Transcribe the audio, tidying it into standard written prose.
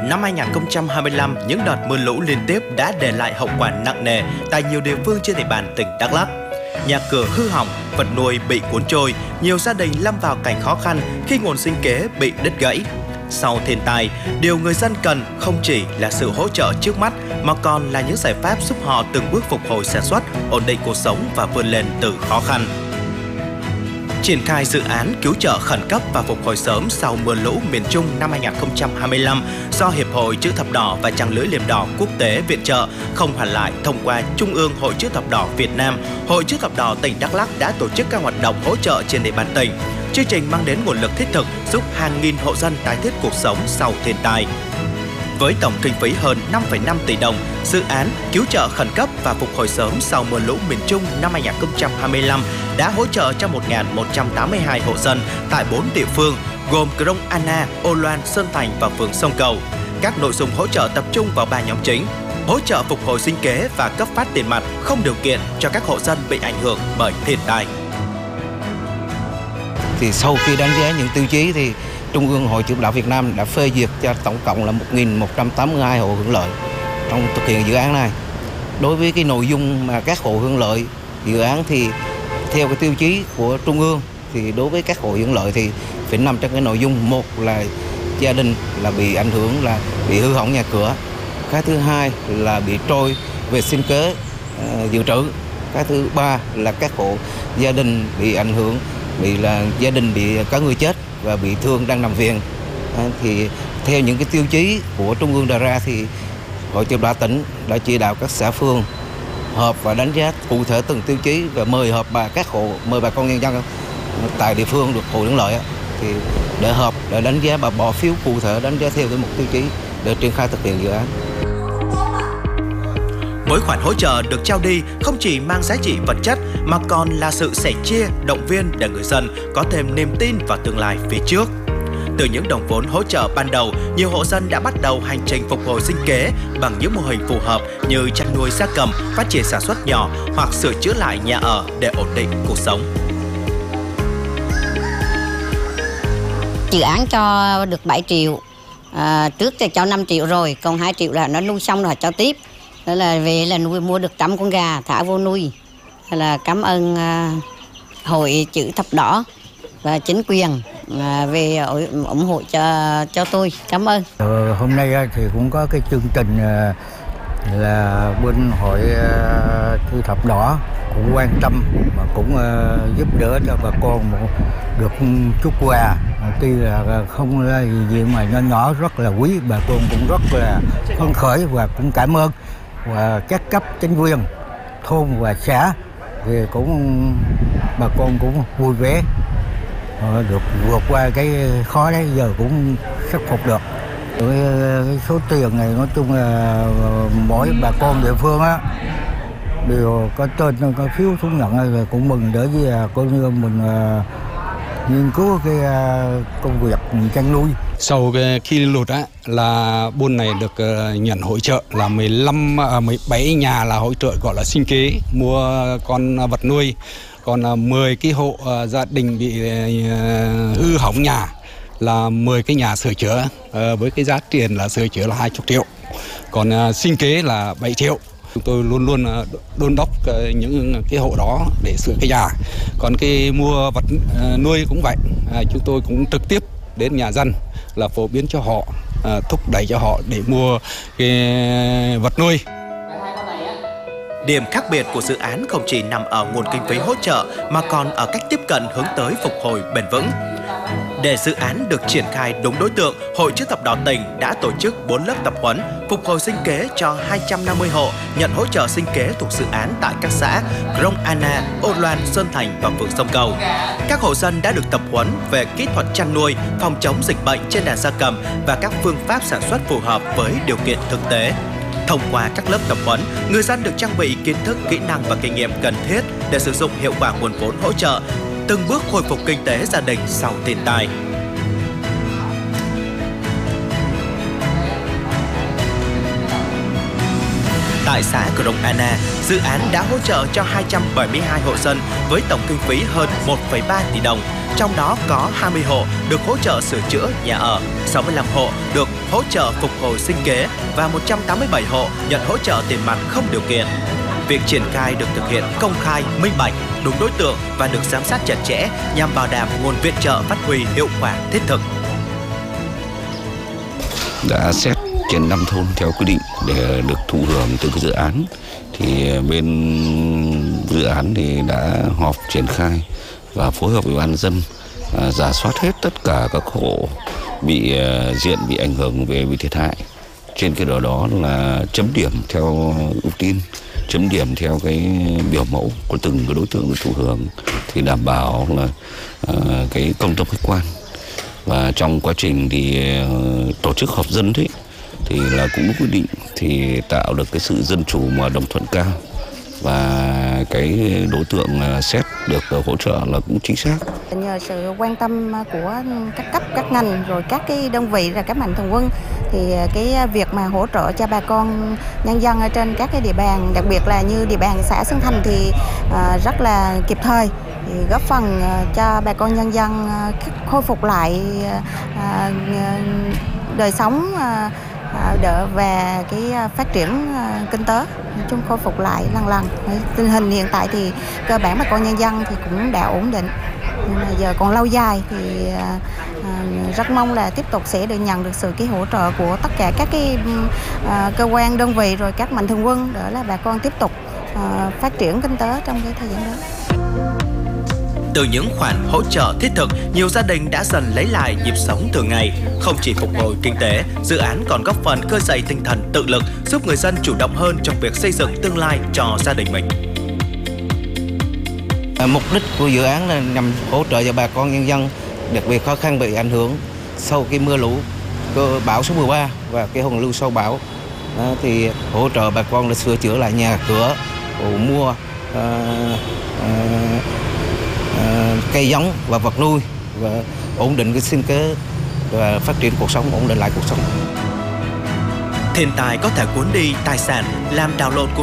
Năm 2025, những đợt mưa lũ liên tiếp đã để lại hậu quả nặng nề tại nhiều địa phương trên địa bàn tỉnh Đắk Lắk. Nhà cửa hư hỏng, vật nuôi bị cuốn trôi, nhiều gia đình lâm vào cảnh khó khăn khi nguồn sinh kế bị đứt gãy. Sau thiên tai, điều người dân cần không chỉ là sự hỗ trợ trước mắt mà còn là những giải pháp giúp họ từng bước phục hồi sản xuất, ổn định cuộc sống và vươn lên từ khó khăn. Triển khai dự án cứu trợ khẩn cấp và phục hồi sớm sau mưa lũ miền Trung năm 2025 do Hiệp hội Chữ Thập Đỏ và Trăng Lưỡi Liềm Đỏ Quốc tế viện trợ không hoàn lại thông qua Trung ương Hội Chữ Thập Đỏ Việt Nam, Hội Chữ Thập Đỏ tỉnh Đắk Lắk đã tổ chức các hoạt động hỗ trợ trên địa bàn tỉnh. Chương trình mang đến nguồn lực thiết thực giúp hàng nghìn hộ dân tái thiết cuộc sống sau thiên tai. Với tổng kinh phí hơn 5,5 tỷ đồng, dự án cứu trợ khẩn cấp và phục hồi sớm sau mưa lũ miền Trung năm 2025 đã hỗ trợ cho 1.182 hộ dân tại 4 địa phương gồm Krông Anna, Ô Loan, Sơn Thành và phường Sông Cầu. Các nội dung hỗ trợ tập trung vào 3 nhóm chính: hỗ trợ phục hồi sinh kế và cấp phát tiền mặt không điều kiện cho các hộ dân bị ảnh hưởng bởi thiên tai. Thì sau khi đánh giá những tiêu chí thì Trung ương Hội Chữ Thập Đỏ Việt Nam đã phê duyệt cho tổng cộng là 1.182 hộ hưởng lợi trong thực hiện dự án này. Đối với cái nội dung mà các hộ hưởng lợi dự án thì theo cái tiêu chí của Trung ương thì đối với các hộ hưởng lợi thì phải nằm trong cái nội dung: một là gia đình là bị ảnh hưởng là bị hư hỏng nhà cửa, cái thứ hai là bị trôi về sinh kế dự trữ, cái thứ ba là các hộ gia đình bị ảnh hưởng gia đình bị có người chết và bị thương đang nằm viện. Thì theo những cái tiêu chí của Trung ương đề ra thì Hội Chữ Thập Đỏ tỉnh đã chỉ đạo các xã phường họp và đánh giá cụ thể từng tiêu chí và mời bà con nhân dân tại địa phương được hộ hưởng lợi thì để họp để đánh giá và bỏ phiếu cụ thể đánh giá theo cái mục tiêu chí để triển khai thực hiện dự án. Mỗi khoản hỗ trợ được trao đi không chỉ mang giá trị vật chất mà còn là sự sẻ chia, động viên để người dân có thêm niềm tin vào tương lai phía trước. Từ những đồng vốn hỗ trợ ban đầu, nhiều hộ dân đã bắt đầu hành trình phục hồi sinh kế bằng những mô hình phù hợp như chăn nuôi gia cầm, phát triển sản xuất nhỏ hoặc sửa chữa lại nhà ở để ổn định cuộc sống. Dự án cho được 7 triệu, trước thì cho 5 triệu rồi, còn 2 triệu là nó nuôi xong rồi cho tiếp. Đó là về là nuôi mua được 100 con gà thả vô nuôi. Là cảm ơn Hội Chữ Thập Đỏ và chính quyền về ủng hộ cho tôi. Cảm ơn. Hôm nay thì cũng có cái chương trình là bên Hội Chữ Thập Đỏ cũng quan tâm mà cũng giúp đỡ cho bà con được chút quà. Tuy là không là gì mà nhỏ nhỏ rất là quý, bà con cũng rất là phấn khởi và cũng cảm ơn. Và các cấp chính quyền thôn và xã thì cũng bà con cũng vui vẻ được vượt qua cái khó đấy, giờ cũng khắc phục được. Cái số tiền này nói chung là mỗi bà con địa phương đều có tên có phiếu xuống nhận rồi cũng mừng để với coi như mình nghiên cứu cái công việc chăn nuôi. Sau khi lụt là buôn này được nhận hỗ trợ là 17 nhà là hỗ trợ gọi là sinh kế mua con vật nuôi, còn 10 cái hộ gia đình bị hư hỏng nhà là 10 cái nhà sửa chữa với cái giá tiền là sửa chữa là 20 triệu, còn sinh kế là 7 triệu. Chúng tôi luôn luôn đôn đốc những cái hộ đó để sửa cái nhà. Còn cái mua vật nuôi cũng vậy, chúng tôi cũng trực tiếp đến nhà dân là phổ biến cho họ, thúc đẩy cho họ để mua cái vật nuôi. Điểm khác biệt của dự án không chỉ nằm ở nguồn kinh phí hỗ trợ mà còn ở cách tiếp cận hướng tới phục hồi bền vững. Để dự án được triển khai đúng đối tượng, Hội Chữ Thập Đỏ tỉnh đã tổ chức 4 lớp tập huấn phục hồi sinh kế cho 250 hộ nhận hỗ trợ sinh kế thuộc dự án tại các xã Krông Anna, Ô Loan, Sơn Thành và phường Sông Cầu. Các hộ dân đã được tập huấn về kỹ thuật chăn nuôi, phòng chống dịch bệnh trên đàn gia cầm và các phương pháp sản xuất phù hợp với điều kiện thực tế. Thông qua các lớp tập huấn, người dân được trang bị kiến thức, kỹ năng và kinh nghiệm cần thiết để sử dụng hiệu quả nguồn vốn hỗ trợ, từng bước khôi phục kinh tế gia đình sau thiên tai. Tại xã Krông Anna, dự án đã hỗ trợ cho 272 hộ dân với tổng kinh phí hơn 1,3 tỷ đồng. trong đó có 20 hộ được hỗ trợ sửa chữa nhà ở, 65 hộ được hỗ trợ phục hồi sinh kế và 187 hộ nhận hỗ trợ tiền mặt không điều kiện. Việc triển khai được thực hiện công khai, minh bạch, đúng đối tượng và được giám sát chặt chẽ nhằm bảo đảm nguồn viện trợ phát huy hiệu quả thiết thực. Đã xét trên 5 thôn theo quy định để được thụ hưởng từ cái dự án, thì bên dự án thì đã họp triển khai và phối hợp với Ủy ban nhân dân rà soát hết tất cả các hộ bị bị ảnh hưởng về bị thiệt hại. Trên cái đó là chấm điểm theo ưu tiên, chấm điểm theo cái biểu mẫu của từng cái đối tượng được thụ hưởng, thì đảm bảo là cái công tâm khách quan. Và trong quá trình thì tổ chức họp dân đấy thì là cũng đúng quy định, thì tạo được cái sự dân chủ mà đồng thuận cao, và cái đối tượng xét được hỗ trợ là cũng chính xác. Nhờ sự quan tâm của các cấp, các ngành, rồi các cái đơn vị và các mạnh thường quân, thì cái việc mà hỗ trợ cho bà con nhân dân ở trên các cái địa bàn, đặc biệt là như địa bàn xã Xuân Thành thì rất là kịp thời, thì góp phần cho bà con nhân dân khôi phục lại đời sống đỡ và cái phát triển kinh tế, chung khôi phục lại lần lần. Tình hình hiện tại thì cơ bản bà con nhân dân thì cũng đã ổn định, nhưng mà giờ còn lâu dài thì rất mong là tiếp tục sẽ được nhận được sự cái hỗ trợ của tất cả các cái cơ quan đơn vị rồi các mạnh thường quân để là bà con tiếp tục phát triển kinh tế trong cái thời gian đó. Từ những khoản hỗ trợ thiết thực, nhiều gia đình đã dần lấy lại nhịp sống thường ngày. Không chỉ phục hồi kinh tế, dự án còn góp phần khơi dậy tinh thần tự lực, giúp người dân chủ động hơn trong việc xây dựng tương lai cho gia đình mình. Mục đích của dự án là nhằm hỗ trợ cho bà con nhân dân đặc biệt khó khăn bị ảnh hưởng sau cái mưa lũ bão số 13 và cái hoàn lưu sau bão. Thì hỗ trợ bà con là sửa chữa lại nhà cửa, mua cây giống và vật nuôi, và ổn định cái sinh kế và phát triển cuộc sống, ổn định lại cuộc sống. Thiên tai có thể cuốn đi tài sản, làm đảo lộn cuộc